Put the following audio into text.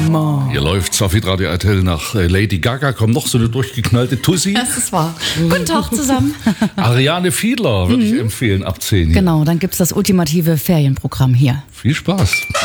immer. Hier läuft's auf Hitradio RTL nach Lady Gaga. Kommt noch so eine durchgeknallte Tussi. Das ist wahr. Guten Tag zusammen. Ariane Fiedler würde ich empfehlen ab 10 hier. Genau, dann gibt's das ultimative Ferienprogramm hier. Viel Spaß.